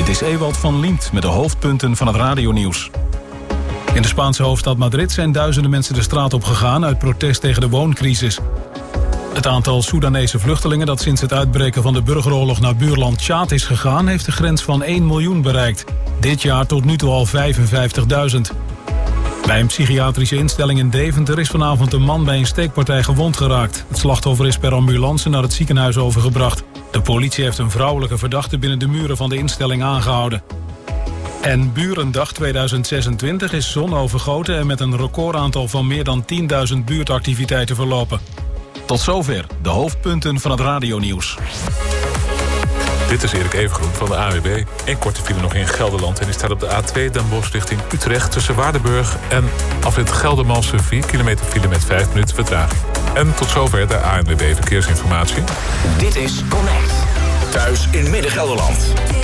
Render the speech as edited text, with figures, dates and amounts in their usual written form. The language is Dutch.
Dit is Ewald van Liemt met de hoofdpunten van het radionieuws. In de Spaanse hoofdstad Madrid zijn duizenden mensen de straat op gegaan uit protest tegen de wooncrisis. Het aantal Soedanese vluchtelingen dat sinds het uitbreken van de burgeroorlog naar buurland Tjaad is gegaan, heeft de grens van 1 miljoen bereikt. Dit jaar tot nu toe al 55.000. Bij een psychiatrische instelling in Deventer is vanavond een man bij een steekpartij gewond geraakt. Het slachtoffer is per ambulance naar het ziekenhuis overgebracht. De politie heeft een vrouwelijke verdachte binnen de muren van de instelling aangehouden. En Burendag 2026 is zonovergoten en met een recordaantal van meer dan 10.000 buurtactiviteiten verlopen. Tot zover de hoofdpunten van het radionieuws. Dit is Erik Evengroen van de AWB. Een korte file nog in Gelderland en die staat op de A2 Den Bosch richting Utrecht tussen Waardenburg en afrit Geldermalsen 4 kilometer file met 5 minuten vertraging. En tot zover de ANWB Verkeersinformatie. Dit is Connect. Thuis in Midden-Gelderland.